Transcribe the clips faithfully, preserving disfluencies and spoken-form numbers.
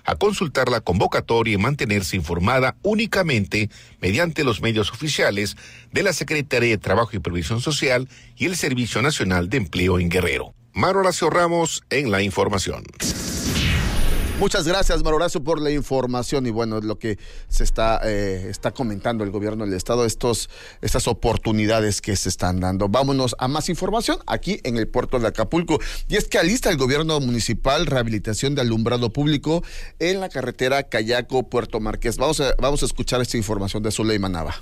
a consultar la convocatoria y mantenerse informada únicamente mediante los medios oficiales de la Secretaría de Trabajo y Previsión Social y el Servicio Nacional de Empleo en Guerrero. Mario Horacio Ramos en la información. Muchas gracias, Mario Horacio, por la información. Y bueno, es lo que se está eh, está comentando el gobierno del estado, estos estas oportunidades que se están dando. Vámonos a más información aquí en el puerto de Acapulco. Y es que alista el gobierno municipal rehabilitación de alumbrado público en la carretera Cayaco-Puerto Marqués. Vamos a, vamos a escuchar esta información de Zuleima Nava.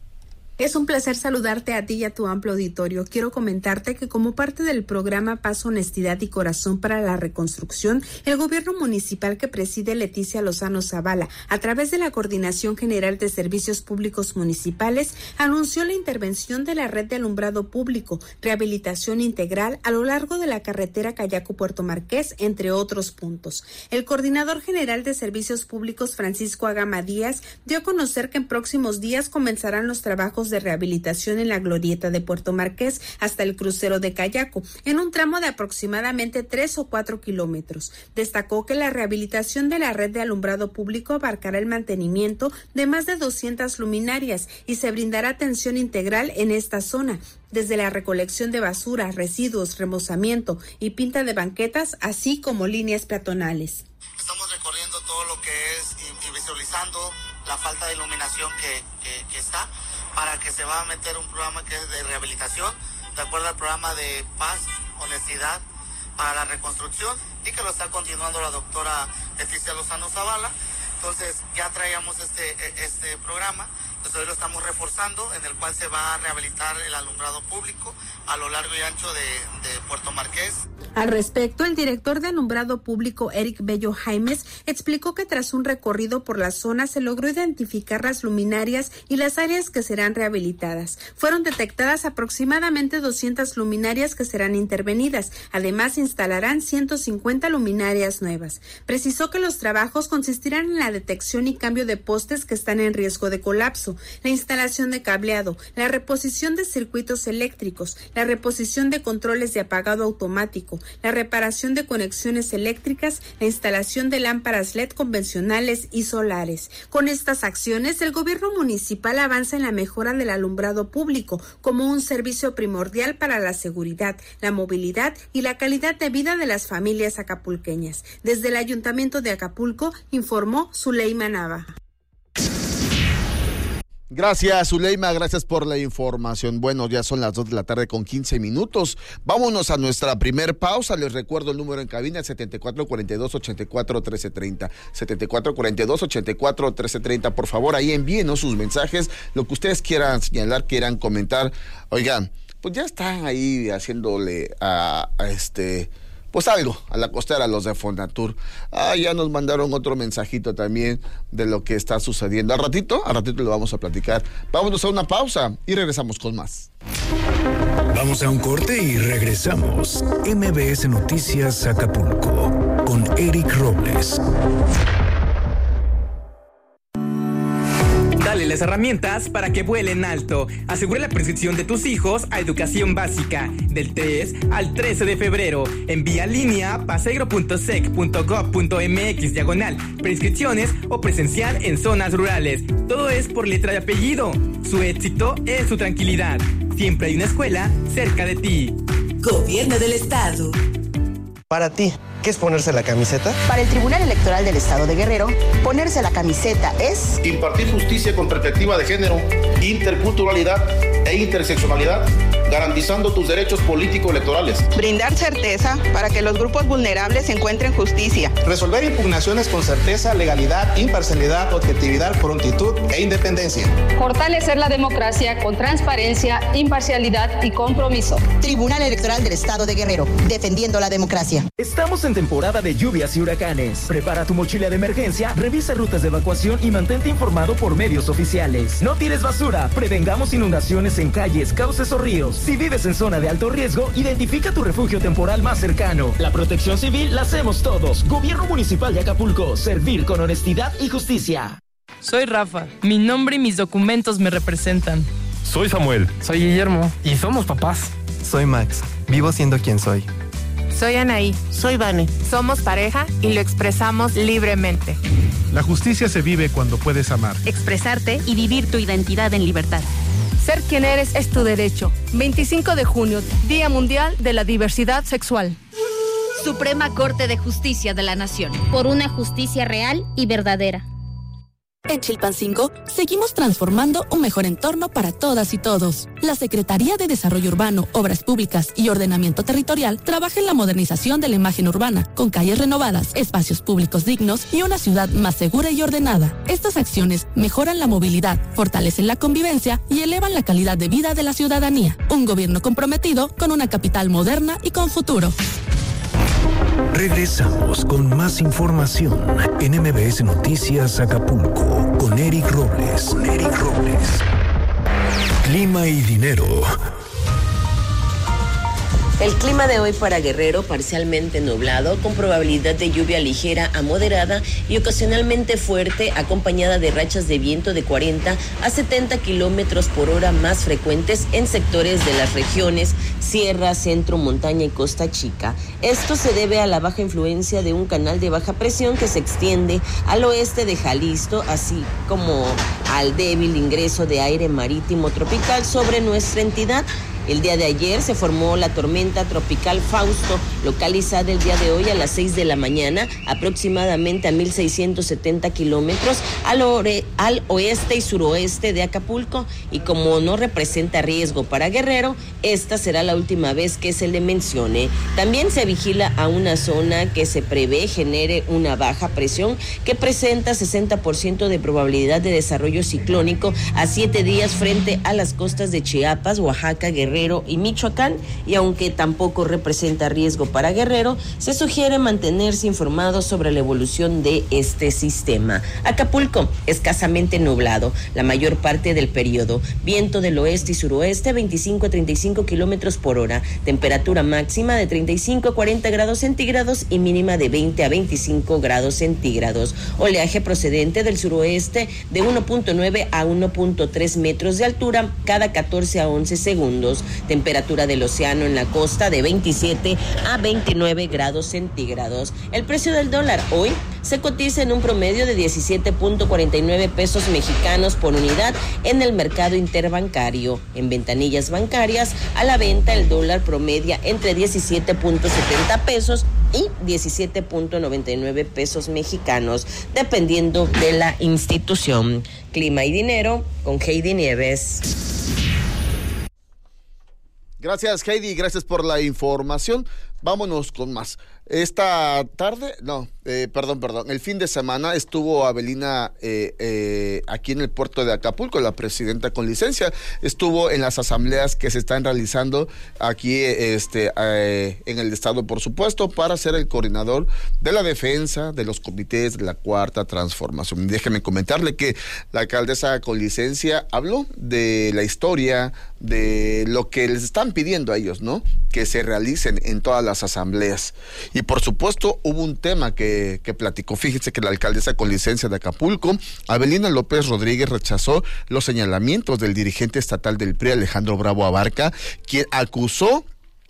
Es un placer saludarte a ti y a tu amplio auditorio. Quiero comentarte que como parte del programa Paz, Honestidad y Corazón para la Reconstrucción, el gobierno municipal que preside Leticia Lozano Zavala, a través de la Coordinación General de Servicios Públicos Municipales, anunció la intervención de la red de alumbrado público, rehabilitación integral a lo largo de la carretera Cayaco-Puerto Marqués, entre otros puntos. El coordinador general de Servicios Públicos, Francisco Agama Díaz, dio a conocer que en próximos días comenzarán los trabajos de rehabilitación en la glorieta de Puerto Marqués hasta el crucero de Cayaco, en un tramo de aproximadamente tres o cuatro kilómetros. Destacó que la rehabilitación de la red de alumbrado público abarcará el mantenimiento de más de doscientas luminarias y se brindará atención integral en esta zona, desde la recolección de basura, residuos, remozamiento y pinta de banquetas, así como líneas peatonales. Estamos recorriendo todo lo que es y, y visualizando la falta de iluminación que, que, que está, para que se va a meter un programa que es de rehabilitación, de acuerdo al programa de Paz, Honestidad para la Reconstrucción, y que lo está continuando la doctora Leticia Lozano Zavala. Entonces ya traíamos este, este programa, pues hoy lo estamos reforzando, en el cual se va a rehabilitar el alumbrado público a lo largo y ancho de, de Puerto Marqués. Al respecto, el director de alumbrado público, Eric Bello Jaimes, explicó que tras un recorrido por la zona se logró identificar las luminarias y las áreas que serán rehabilitadas. Fueron detectadas aproximadamente doscientas luminarias que serán intervenidas. Además, instalarán ciento cincuenta luminarias nuevas. Precisó que los trabajos consistirán en la detección y cambio de postes que están en riesgo de colapso, la instalación de cableado, la reposición de circuitos eléctricos, la reposición de controles de apagado automático, la reparación de conexiones eléctricas, la instalación de lámparas L E D convencionales y solares. Con estas acciones, el gobierno municipal avanza en la mejora del alumbrado público como un servicio primordial para la seguridad, la movilidad y la calidad de vida de las familias acapulqueñas. Desde el Ayuntamiento de Acapulco, informó Zuleima Nava. Gracias, Zuleima, gracias por la información. Bueno, ya son las dos de la tarde con quince minutos. Vámonos a nuestra primer pausa. Les recuerdo el número en cabina, setenta y cuatro cuarenta y dos, ochenta y cuatro, trece treinta. setenta y cuatro cuarenta y dos, ochenta y cuatro, trece treinta. Por favor, ahí envíenos sus mensajes, lo que ustedes quieran señalar, quieran comentar. Oigan, pues ya están ahí haciéndole a, a este... pues algo, a la costera, los de Fonatur. Ah, ya nos mandaron otro mensajito también de lo que está sucediendo. Al ratito, al ratito lo vamos a platicar. Vámonos a una pausa y regresamos con más. Vamos a un corte y regresamos. M B S Noticias Acapulco con Eric Robles. Dale las herramientas para que vuelen alto. Asegura la prescripción de tus hijos a educación básica del tres al trece de febrero. Envía línea pasegro punto sec punto gob punto mx diagonal prescripciones o presencial en zonas rurales. Todo es por letra de apellido. Su éxito es su tranquilidad. Siempre hay una escuela cerca de ti. Gobierno del Estado. Para ti, ¿qué es ponerse la camiseta? Para el Tribunal Electoral del Estado de Guerrero, ponerse la camiseta es... impartir justicia con perspectiva de género, interculturalidad e interseccionalidad, garantizando tus derechos político-electorales. Brindar certeza para que los grupos vulnerables encuentren justicia. Resolver impugnaciones con certeza, legalidad, imparcialidad, objetividad, prontitud e independencia. Fortalecer la democracia con transparencia, imparcialidad y compromiso. Tribunal Electoral del Estado de Guerrero, defendiendo la democracia. Estamos en temporada de lluvias y huracanes. Prepara tu mochila de emergencia, revisa rutas de evacuación y mantente informado por medios oficiales. No tires basura, prevengamos inundaciones en calles, cauces o ríos. Si vives en zona de alto riesgo, identifica tu refugio temporal más cercano. La protección civil la hacemos todos. Gobierno Municipal de Acapulco, servir con honestidad y justicia. Soy Rafa, mi nombre y mis documentos me representan. Soy Samuel. Soy Guillermo y somos papás. Soy Max, vivo siendo quien soy. Soy Anaí. Soy Vane. Somos pareja y lo expresamos libremente. La justicia se vive cuando puedes amar, expresarte y vivir tu identidad en libertad. Ser quien eres es tu derecho. veinticinco de junio, Día Mundial de la Diversidad Sexual. Suprema Corte de Justicia de la Nación. Por una justicia real y verdadera. En Chilpancingo, seguimos transformando un mejor entorno para todas y todos. La Secretaría de Desarrollo Urbano, Obras Públicas y Ordenamiento Territorial trabaja en la modernización de la imagen urbana, con calles renovadas, espacios públicos dignos y una ciudad más segura y ordenada. Estas acciones mejoran la movilidad, fortalecen la convivencia y elevan la calidad de vida de la ciudadanía. Un gobierno comprometido con una capital moderna y con futuro. Regresamos con más información en M B S Noticias Acapulco con Eric Robles. Con Eric Robles. Clima y dinero. El clima de hoy para Guerrero parcialmente nublado, con probabilidad de lluvia ligera a moderada y ocasionalmente fuerte, acompañada de rachas de viento de cuarenta a setenta kilómetros por hora, más frecuentes en sectores de las regiones Sierra, Centro, Montaña y Costa Chica. Esto se debe a la baja influencia de un canal de baja presión que se extiende al oeste de Jalisco, así como al débil ingreso de aire marítimo tropical sobre nuestra entidad. El día de ayer se formó la tormenta tropical Fausto, localizada el día de hoy a las seis de la mañana, aproximadamente a mil seiscientos setenta kilómetros al, ore, al oeste y suroeste de Acapulco, y como no representa riesgo para Guerrero, esta será la última vez que se le mencione. También se vigila a una zona que se prevé genere una baja presión que presenta sesenta por ciento de probabilidad de desarrollo ciclónico a siete días frente a las costas de Chiapas, Oaxaca, Guerrero y Michoacán, y aunque tampoco representa riesgo para Guerrero, se sugiere mantenerse informado sobre la evolución de este sistema. Acapulco, escasamente nublado la mayor parte del periodo, viento del oeste y suroeste veinticinco a treinta y cinco kilómetros por hora, temperatura máxima de treinta y cinco a cuarenta grados centígrados y mínima de veinte a veinticinco grados centígrados, oleaje procedente del suroeste de uno punto nueve a uno punto tres metros de altura cada catorce a once segundos, temperatura del océano en la costa de veintisiete a veintinueve grados centígrados. El precio del dólar hoy se cotiza en un promedio de diecisiete punto cuarenta y nueve pesos mexicanos por unidad en el mercado interbancario. En ventanillas bancarias, a la venta el dólar promedia entre diecisiete punto setenta pesos y diecisiete punto noventa y nueve pesos mexicanos, dependiendo de la institución. Clima y dinero con Heidi Nieves. Gracias, Heidi, gracias por la información. Vámonos con más. Esta tarde, no, eh, perdón, perdón, el fin de semana estuvo Avelina eh, eh, aquí en el puerto de Acapulco, la presidenta con licencia, estuvo en las asambleas que se están realizando aquí este, eh, en el estado, por supuesto, para ser el coordinador de la defensa de los comités de la Cuarta Transformación. Déjeme comentarle que la alcaldesa con licencia habló de la historia, de lo que les están pidiendo a ellos, ¿no? Que se realicen en todas las asambleas. Y por supuesto hubo un tema que, que platicó. Fíjense que la alcaldesa con licencia de Acapulco, Avelina López Rodríguez, rechazó los señalamientos del dirigente estatal del P R I, Alejandro Bravo Abarca, quien acusó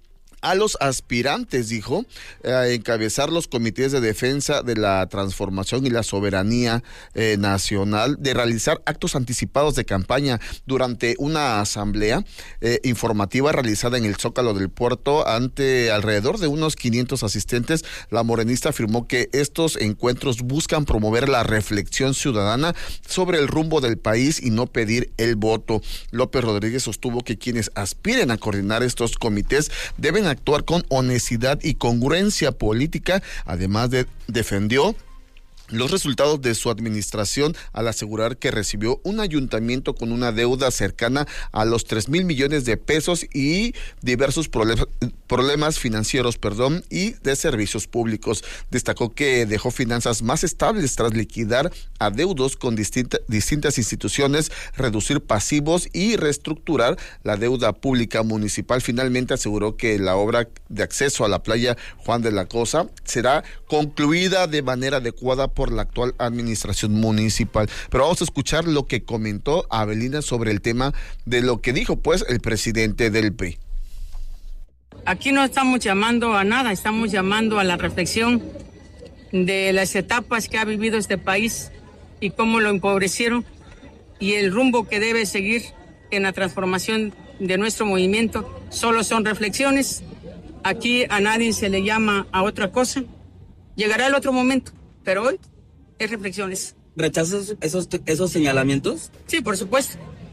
a los aspirantes, dijo, a encabezar los comités de defensa de la transformación y la soberanía eh, nacional, de realizar actos anticipados de campaña durante una asamblea eh, informativa realizada en el Zócalo del Puerto ante alrededor de unos quinientos asistentes. La morenista afirmó que estos encuentros buscan promover la reflexión ciudadana sobre el rumbo del país y no pedir el voto. López Rodríguez sostuvo que quienes aspiren a coordinar estos comités deben actuar con honestidad y congruencia política. Además de defendió los resultados de su administración al asegurar que recibió un ayuntamiento con una deuda cercana a los tres mil millones de pesos y diversos problemas, problemas financieros, perdón, y de servicios públicos. Destacó que dejó finanzas más estables tras liquidar adeudos con distinta, distintas instituciones, reducir pasivos y reestructurar la deuda pública municipal. Finalmente aseguró que la obra de acceso a la playa Juan de la Cosa será concluida de manera adecuada por la actual administración municipal. Pero vamos a escuchar lo que comentó Avelina sobre el tema de lo que dijo pues el presidente del P R I. Aquí no estamos llamando a nada, estamos llamando a la reflexión de las etapas que ha vivido este país y cómo lo empobrecieron y el rumbo que debe seguir en la transformación de nuestro movimiento. Solo son reflexiones. Aquí a nadie se le llama a otra cosa. Llegará el otro momento, pero hoy es reflexiones. ¿Rechazas esos, esos señalamientos? Sí, por supuesto.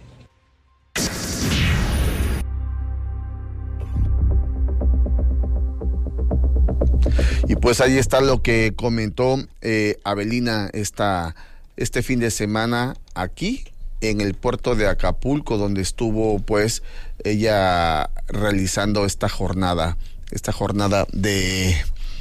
Y pues ahí está lo que comentó eh, Avelina esta, este fin de semana aquí en el puerto de Acapulco, donde estuvo pues ella realizando esta jornada, esta jornada de,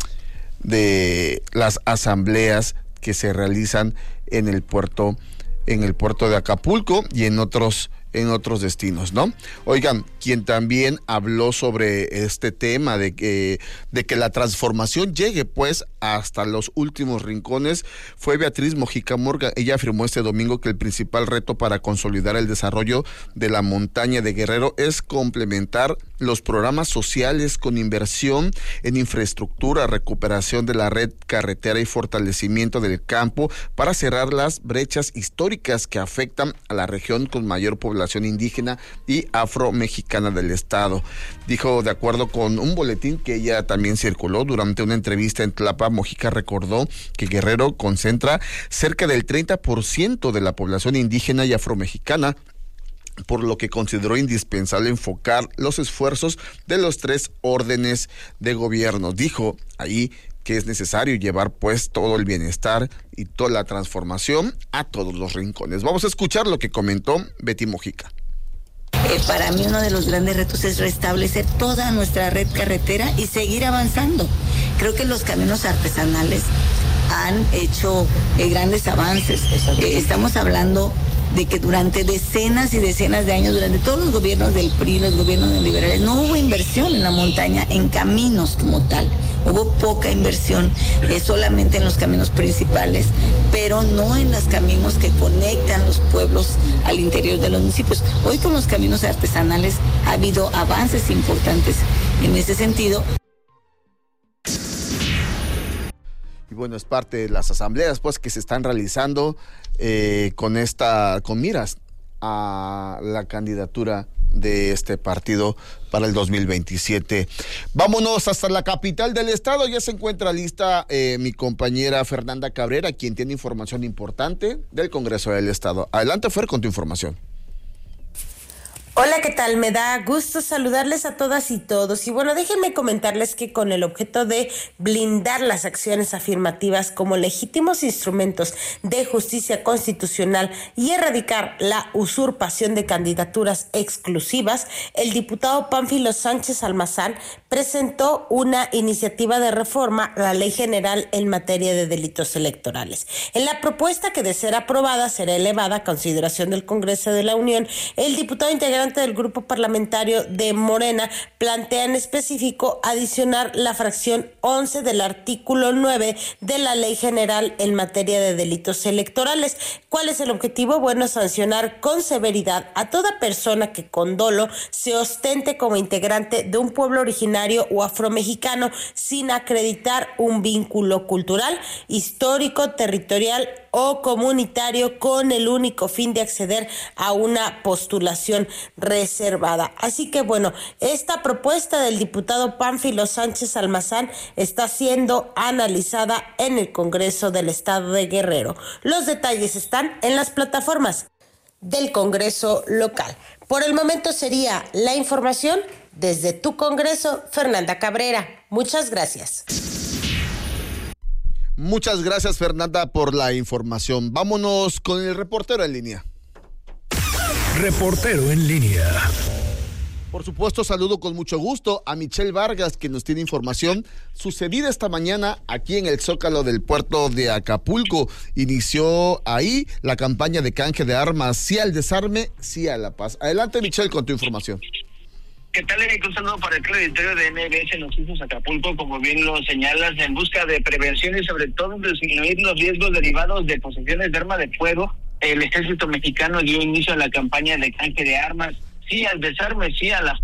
de las asambleas que se realizan en el puerto, en el puerto de Acapulco y en otros en otros destinos, ¿no? Oigan, quien también habló sobre este tema de que, de que la transformación llegue pues hasta los últimos rincones fue Beatriz Mojica Morga. Ella afirmó este domingo que el principal reto para consolidar el desarrollo de la montaña de Guerrero es complementar los programas sociales con inversión en infraestructura, recuperación de la red carretera y fortalecimiento del campo para cerrar las brechas históricas que afectan a la región con mayor población indígena y afromexicana del estado. Dijo, de acuerdo con un boletín que ella también circuló durante una entrevista en Tlapa, Mojica recordó que Guerrero concentra cerca del treinta por ciento de la población indígena y afromexicana, por lo que consideró indispensable enfocar los esfuerzos de los tres órdenes de gobierno. Dijo ahí que es necesario llevar pues todo el bienestar y toda la transformación a todos los rincones. Vamos a escuchar lo que comentó Betty Mojica. Eh, para mí uno de los grandes retos es restablecer toda nuestra red carretera y seguir avanzando. Creo que los caminos artesanales han hecho eh, grandes avances. Eh, estamos hablando de que durante decenas y decenas de años, durante todos los gobiernos del P R I, los gobiernos neoliberales, no hubo inversión en la montaña, en caminos como tal. Hubo poca inversión eh, solamente en los caminos principales, pero no en los caminos que conectan los pueblos al interior de los municipios. Hoy con los caminos artesanales ha habido avances importantes en ese sentido. Y bueno, es parte de las asambleas pues que se están realizando eh, con esta, con miras a la candidatura de este partido para el dos mil veintisiete. Vámonos hasta la capital del estado. Ya se encuentra lista eh, mi compañera Fernanda Cabrera, quien tiene información importante del Congreso del Estado. Adelante, Fer, con tu información. Hola, ¿qué tal? Me da gusto saludarles a todas y todos. Y bueno, déjenme comentarles que con el objeto de blindar las acciones afirmativas como legítimos instrumentos de justicia constitucional y erradicar la usurpación de candidaturas exclusivas, el diputado Pánfilo Sánchez Almazán presentó una iniciativa de reforma a la Ley General en materia de delitos electorales. En la propuesta, que de ser aprobada será elevada a consideración del Congreso de la Unión, el diputado integrante del grupo parlamentario de Morena plantea en específico adicionar la fracción once del artículo nueve de la Ley General en materia de delitos electorales. ¿Cuál es el objetivo? Bueno, sancionar con severidad a toda persona que con dolo se ostente como integrante de un pueblo originario o afromexicano sin acreditar un vínculo cultural, histórico, territorial o comunitario con el único fin de acceder a una postulación reservada. Así que bueno, esta propuesta del diputado Pánfilo Sánchez Almazán está siendo analizada en el Congreso del Estado de Guerrero. Los detalles están en las plataformas del Congreso local. Por el momento sería la información desde tu Congreso, Fernanda Cabrera. Muchas gracias. Muchas gracias, Fernanda, por la información. Vámonos con el reportero en línea. Reportero en línea. Por supuesto, saludo con mucho gusto a Michelle Vargas, que nos tiene información sucedida esta mañana aquí en el Zócalo del puerto de Acapulco. Inició ahí la campaña de canje de armas, sí al desarme, sí a la paz. Adelante, Michelle, con tu información. ¿Qué tal, Eric? Un saludo para el auditorio de N B S Noticias Acapulco. Como bien lo señalas, en busca de prevención y sobre todo disminuir los riesgos derivados de posesiones de arma de fuego, el ejército mexicano dio inicio a la campaña de canje de armas, sí al desarme, sí a la paz,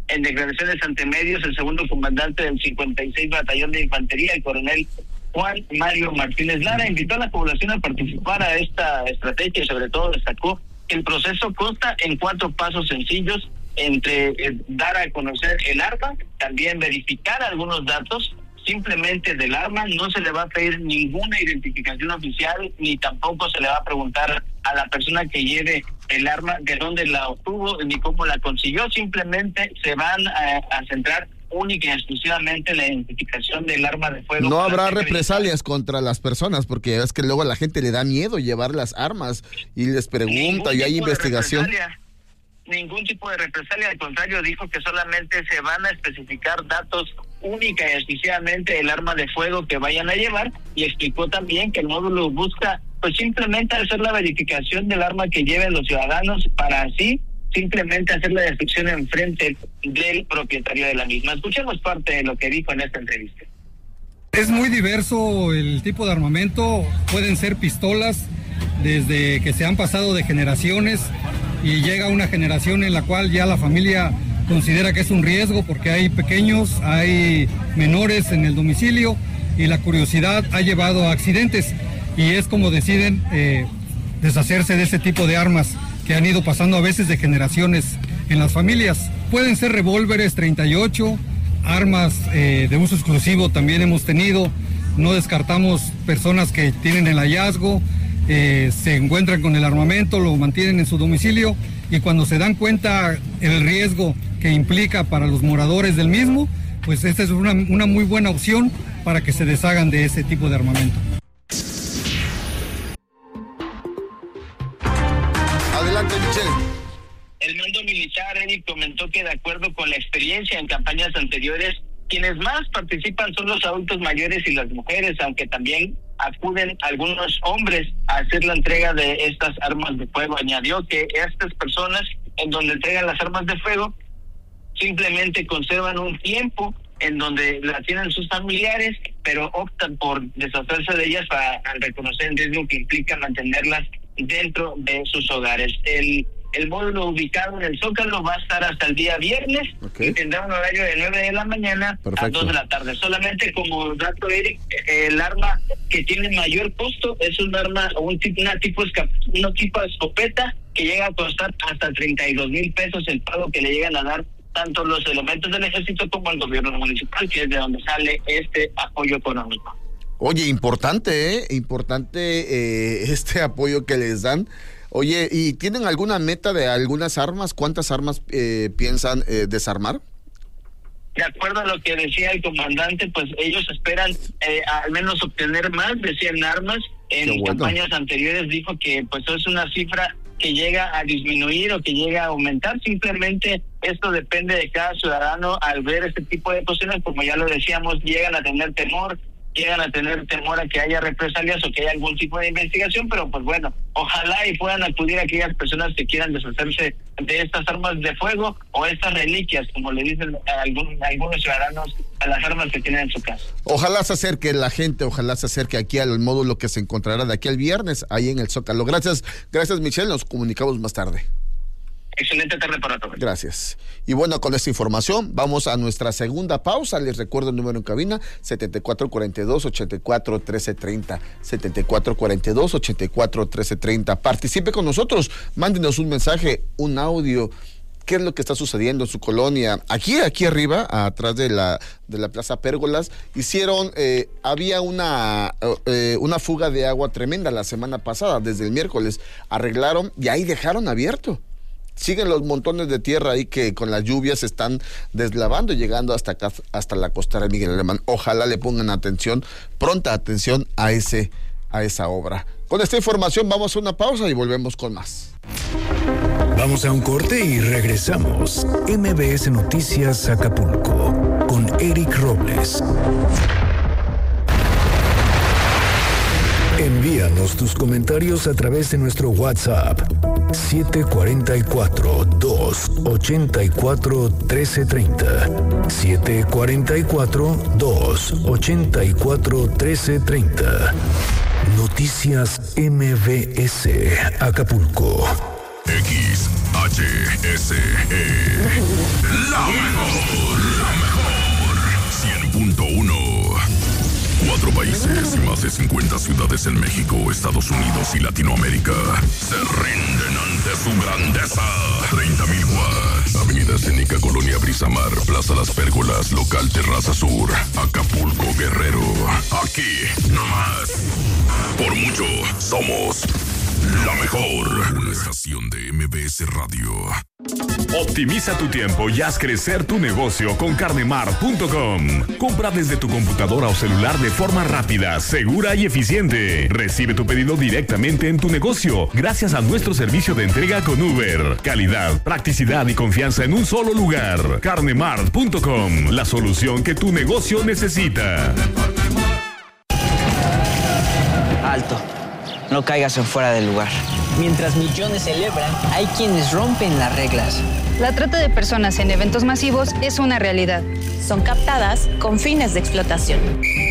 En declaraciones ante medios, el segundo comandante del cincuenta y seis Batallón de Infantería, el coronel Juan Mario Martínez Lara, invitó a la población a participar a esta estrategia y sobre todo destacó que el proceso consta en cuatro pasos sencillos, entre eh, dar a conocer el arma, también verificar algunos datos simplemente del arma, no se le va a pedir ninguna identificación oficial, ni tampoco se le va a preguntar a la persona que lleve el arma de dónde la obtuvo ni cómo la consiguió, simplemente se van a, a centrar única y exclusivamente en la identificación del arma de fuego. No habrá represalias contra las personas, porque es que luego a la gente le da miedo llevar las armas y les pregunta y hay investigación. Ningún tipo de represalia, al contrario, dijo que solamente se van a especificar datos única y exclusivamente del arma de fuego que vayan a llevar, y explicó también que el módulo busca pues simplemente hacer la verificación del arma que lleven los ciudadanos para así simplemente hacer la destrucción en frente del propietario de la misma. Escuchemos parte de lo que dijo en esta entrevista. Es muy diverso el tipo de armamento, pueden ser pistolas desde que se han pasado de generaciones y llega una generación en la cual ya la familia considera que es un riesgo porque hay pequeños, hay menores en el domicilio y la curiosidad ha llevado a accidentes y es como deciden eh, deshacerse de ese tipo de armas que han ido pasando a veces de generaciones en las familias. Pueden ser revólveres treinta y ocho, armas eh, de uso exclusivo también hemos tenido, no descartamos personas que tienen el hallazgo, eh, se encuentran con el armamento, lo mantienen en su domicilio y cuando se dan cuenta el riesgo que implica para los moradores del mismo, pues esta es una, una muy buena opción para que se deshagan de ese tipo de armamento. Adelante, Michelle. El mando militar, Eric, comentó que de acuerdo con la experiencia en campañas anteriores, quienes más participan son los adultos mayores y las mujeres, aunque también acuden algunos hombres a hacer la entrega de estas armas de fuego. Añadió que estas personas, en donde entregan las armas de fuego, simplemente conservan un tiempo en donde las tienen sus familiares, pero optan por deshacerse de ellas para, al reconocer el riesgo que implica mantenerlas dentro de sus hogares. El El módulo ubicado en el Zócalo va a estar hasta el día viernes, okay, y tendrá un horario de nueve de la mañana Perfecto. a dos de la tarde. Solamente como dato, Eric, el arma que tiene mayor costo es un arma, un tipo, una tipo, una tipo escopeta que llega a costar hasta treinta y dos mil pesos el pago que le llegan a dar tanto los elementos del ejército como el gobierno municipal, que es de donde sale este apoyo económico. Oye, importante, ¿eh? Importante eh, este apoyo que les dan. Oye, ¿y tienen alguna meta de algunas armas? ¿Cuántas armas eh, piensan eh, desarmar? De acuerdo a lo que decía el comandante, pues ellos esperan eh, al menos obtener más de cien armas. En bueno. campañas anteriores dijo que pues es una cifra que llega a disminuir o que llega a aumentar. Simplemente esto depende de cada ciudadano al ver este tipo de cuestiones, como ya lo decíamos, llegan a tener temor, llegan a tener temor a que haya represalias o que haya algún tipo de investigación, pero pues bueno, ojalá y puedan acudir a aquellas personas que quieran deshacerse de estas armas de fuego o estas reliquias, como le dicen a algún, a algunos ciudadanos, a las armas que tienen en su casa. Ojalá se acerque la gente, ojalá se acerque aquí al módulo que se encontrará de aquí al viernes, ahí en el Zócalo. Gracias, gracias Michelle, nos comunicamos más tarde. Excelente tarde para todos. Gracias. Y bueno, con esta información vamos a nuestra segunda pausa. Les recuerdo el número en cabina, setenta y cuatro cuarenta y dos, ochenta y cuatro, trece treinta. setenta y cuatro cuarenta y dos, ochenta y cuatro, trece treinta. Participe con nosotros, mándenos un mensaje, un audio. ¿Qué es lo que está sucediendo en su colonia? Aquí, aquí arriba, atrás de la, de la Plaza Pérgolas, hicieron, eh, había una, eh, una fuga de agua tremenda la semana pasada, desde el miércoles. Arreglaron y ahí dejaron abierto. Siguen los montones de tierra ahí que con las lluvias se están deslavando y llegando hasta acá, hasta la costera Miguel Alemán. Ojalá le pongan atención, pronta atención a ese, a esa obra. Con esta información vamos a una pausa y volvemos con más. Vamos a un corte y regresamos. M B S Noticias Acapulco con Eric Robles. Envíanos tus comentarios a través de nuestro WhatsApp siete cuatro cuatro, dos ocho cuatro, uno tres tres cero. siete cuatro cuatro, dos ocho cuatro, uno tres tres cero. Noticias M B S Acapulco. X H S E. La mejor, la mejor. cien punto uno. Cuatro países y más de cincuenta ciudades en México, Estados Unidos y Latinoamérica se rinden ante su grandeza. treinta mil watts. Avenida Escénica, Colonia Brisamar, Plaza Las Pérgolas, Local Terraza Sur, Acapulco, Guerrero. Aquí, nomás. Por mucho, somos la mejor. Una estación de M B S Radio. Optimiza tu tiempo y haz crecer tu negocio con carnemart punto com. Compra desde tu computadora o celular de forma rápida, segura y eficiente. Recibe tu pedido directamente en tu negocio gracias a nuestro servicio de entrega con Uber. Calidad, practicidad y confianza en un solo lugar. carnemart punto com, la solución que tu negocio necesita. Alto. No caigas en fuera del lugar. Mientras millones celebran, hay quienes rompen las reglas. La trata de personas en eventos masivos es una realidad. Son captadas con fines de explotación.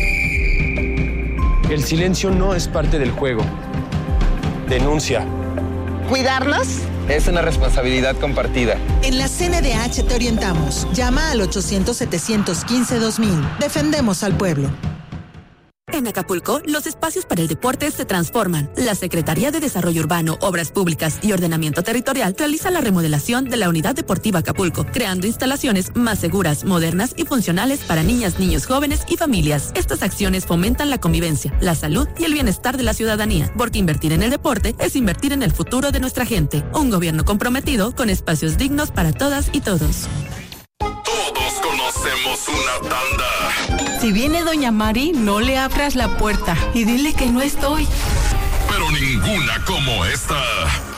El silencio no es parte del juego. Denuncia. ¿Cuidarnos? Es una responsabilidad compartida. En la C N D H te orientamos. Llama al ochocientos, setecientos quince, dos mil. Defendemos al pueblo. En Acapulco, los espacios para el deporte se transforman. La Secretaría de Desarrollo Urbano, Obras Públicas y Ordenamiento Territorial realiza la remodelación de la Unidad Deportiva Acapulco, creando instalaciones más seguras, modernas y funcionales para niñas, niños, jóvenes y familias. Estas acciones fomentan la convivencia, la salud y el bienestar de la ciudadanía, porque invertir en el deporte es invertir en el futuro de nuestra gente. Un gobierno comprometido con espacios dignos para todas y todos. Todos conocemos una tanda. Si viene Doña Mari, no le abras la puerta y dile que no estoy. Pero ninguna como esta.